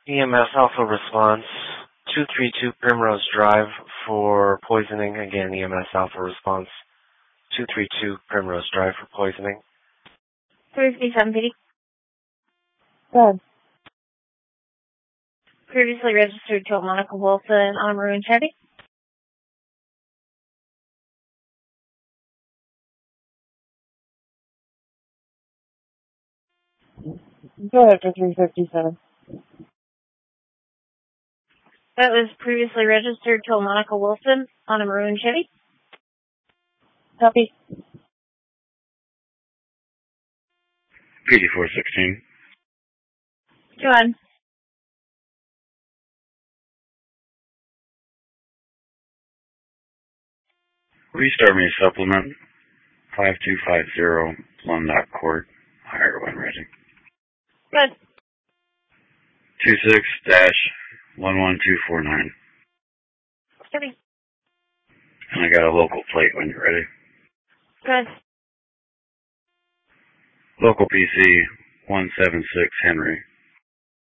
EMS Alpha Response, 232 Primrose Drive for poisoning. Again, EMS Alpha Response, 232 Primrose Drive for poisoning. 357 PD. Go ahead. Previously registered to Monica Wilson on a maroon Chevy. Go ahead for 357. That was previously registered to Monica Wilson on a maroon Chevy. Copy. PD 416. Go on. Restart me supplement 5250 Plum Dock Court, higher when ready. Good. 26-11249. Steady. And I got a local plate when you're ready. Good. Local PC 176 Henry.